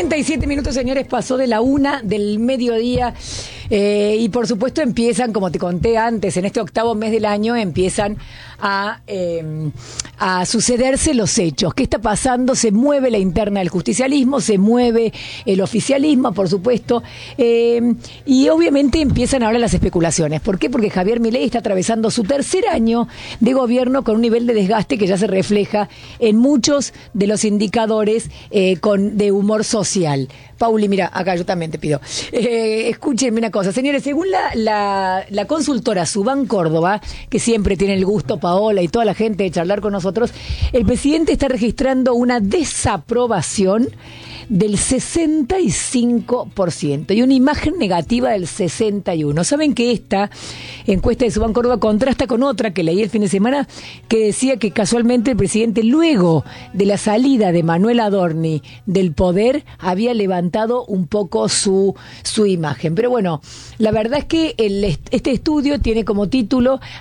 47 minutos, señores, pasó de la 1 del mediodía y por supuesto empiezan, como te conté antes, en este octavo mes del año empiezan a sucederse los hechos. ¿Qué está pasando? Se mueve la interna del justicialismo, se mueve el oficialismo, por supuesto, y obviamente empiezan ahora las especulaciones. ¿Por qué? Porque Javier Milei está atravesando su tercer año de gobierno con un nivel de desgaste que ya se refleja en muchos de los indicadores de humor social. Pauli, mira, acá yo también te pido. Escúchenme una cosa, señores, según la consultora Subán Córdoba, que siempre tiene el gusto, Paola y toda la gente, de charlar con nosotros, el presidente está registrando una desaprobación del 65% y una imagen negativa del 61%. ¿Saben que esta encuesta de Subán Córdoba contrasta con otra que leí el fin de semana que decía que casualmente el presidente, luego de la salida de Manuel Adorni del poder, había levantado un poco su imagen? Pero bueno, la verdad es que este estudio tiene como título